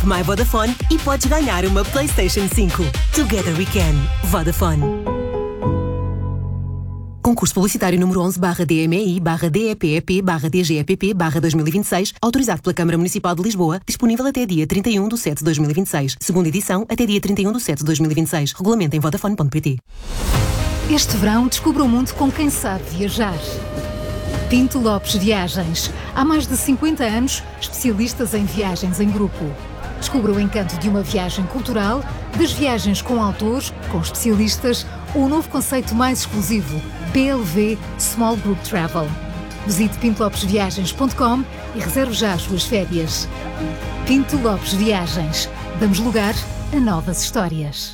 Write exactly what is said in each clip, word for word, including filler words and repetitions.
app My Vodafone e podes ganhar uma PlayStation cinco. Together we can. Vodafone. Concurso publicitário número onze barra D M E I barra D E P E P barra D G E P P barra dois mil e vinte e seis, autorizado pela Câmara Municipal de Lisboa, disponível até dia trinta e um de setembro de dois mil e vinte e seis. Segunda edição até dia trinta e um de setembro de dois mil e vinte e seis. Regulamento em vodafone ponto pt. Este verão descubra o mundo com quem sabe viajar. Pinto Lopes Viagens. Há mais de cinquenta anos, especialistas em viagens em grupo. Descubra o encanto de uma viagem cultural, das viagens com autores, com especialistas, ou o novo conceito mais exclusivo, B L V Small Group Travel. Visite pinto lopes viagens ponto com e reserve já as suas férias. Pinto Lopes Viagens. Damos lugar a novas histórias.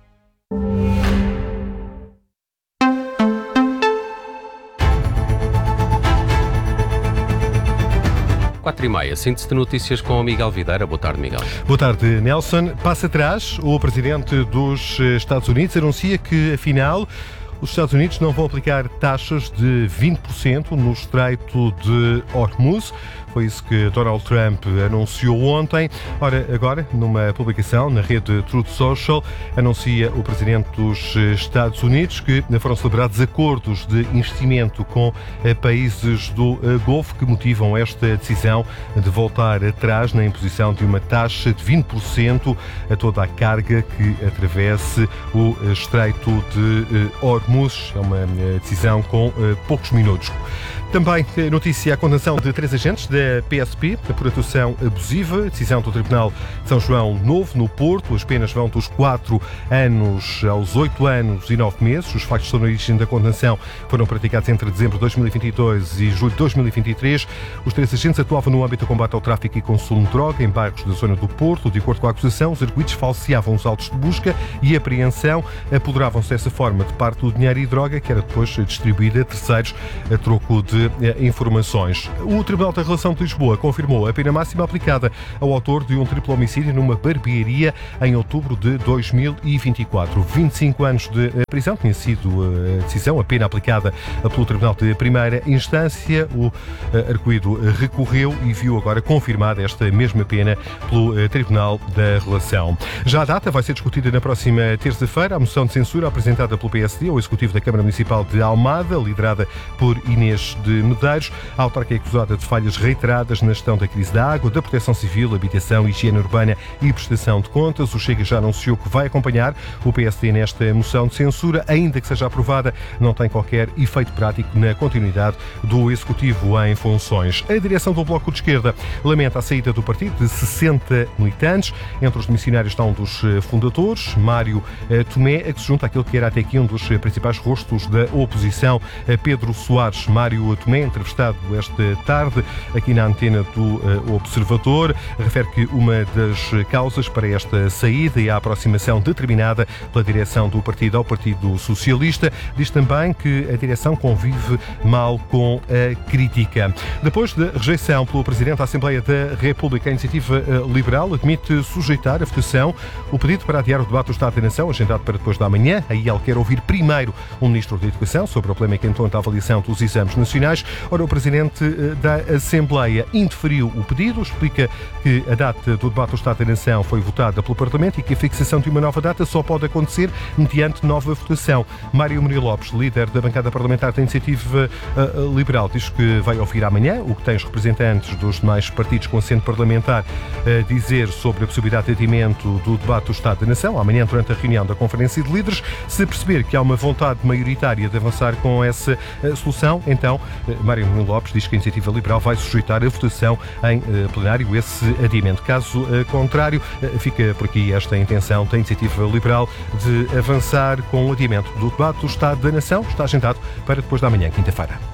quatro e meia, síntese de notícias com o Miguel Videira. Boa tarde, Miguel. Boa tarde, Nelson. Passa atrás, o presidente dos Estados Unidos anuncia que, afinal, os Estados Unidos não vão aplicar taxas de vinte por cento no Estreito de Hormuz. Foi isso que Donald Trump anunciou ontem. Ora, agora, numa publicação na rede Truth Social, anuncia o presidente dos Estados Unidos que foram celebrados acordos de investimento com países do Golfo que motivam esta decisão de voltar atrás na imposição de uma taxa de vinte por cento a toda a carga que atravesse o Estreito de Hormuz. É uma decisão com poucos minutos. Também notícia: a condenação de três agentes da P S P por atuação abusiva, decisão do Tribunal de São João Novo, no Porto. As penas vão dos quatro anos aos oito anos e nove meses. Os factos de origem da condenação foram praticados entre dezembro de dois mil e vinte e dois e julho de dois mil e vinte e três. Os três agentes atuavam no âmbito do combate ao tráfico e consumo de droga em bairros da zona do Porto. De acordo com a acusação, os arguidos falseavam os autos de busca e apreensão, apoderavam-se dessa forma de parte do dinheiro e droga, que era depois distribuída a terceiros a troco de informações. O Tribunal da Relação de Lisboa confirmou a pena máxima aplicada ao autor de um triplo homicídio numa barbearia em outubro de dois mil e vinte e quatro. vinte e cinco anos de prisão tinha sido a decisão, a pena aplicada pelo Tribunal de Primeira Instância. O arguido recorreu e viu agora confirmada esta mesma pena pelo Tribunal da Relação. Já a data vai ser discutida na próxima terça-feira. A moção de censura apresentada pelo P S D ao Executivo da Câmara Municipal de Almada, liderada por Inês de Medeiros. A autarca é acusada de falhas reiteradas na gestão da crise da água, da proteção civil, habitação, higiene urbana e prestação de contas. O Chega já anunciou que vai acompanhar o P S D nesta moção de censura. Ainda que seja aprovada, não tem qualquer efeito prático na continuidade do Executivo em funções. A direção do Bloco de Esquerda lamenta a saída do partido de sessenta militantes. Entre os missionários está um dos fundadores, Mário Tomé, a que se junta àquele que era até aqui um dos principais rostos da oposição, Pedro Soares. Mário Tomé, entrevistado esta tarde aqui na antena do uh, Observador, refere que uma das causas para esta saída é a aproximação determinada pela direção do partido ao Partido Socialista. Diz também que a direção convive mal com a crítica. Depois da rejeição pelo Presidente da Assembleia da República, a Iniciativa Liberal admite sujeitar a votação o pedido para adiar o debate do Estado da Nação, agendado para depois da manhã. Aí ele quer ouvir primeiro o Ministro da Educação sobre a polémica em torno da avaliação dos exames nacionais. Ora, o Presidente da Assembleia indeferiu o pedido, explica que a data do debate do Estado da Nação foi votada pelo Parlamento e que a fixação de uma nova data só pode acontecer mediante nova votação. Mário Murilo Lopes, líder da bancada parlamentar da Iniciativa Liberal, diz que vai ouvir amanhã o que tem os representantes dos demais partidos com assento parlamentar a dizer sobre a possibilidade de adiamento do debate do Estado da Nação. Amanhã, durante a reunião da Conferência de Líderes, se perceber que há uma vontade maioritária de avançar com essa solução, então Mário Murilo Lopes diz que a Iniciativa Liberal vai sujeitar a votação em plenário esse adiamento. Caso contrário, fica por aqui esta intenção da Iniciativa Liberal de avançar com o adiamento do debate do Estado da Nação. Está agendado para depois da manhã, quinta-feira.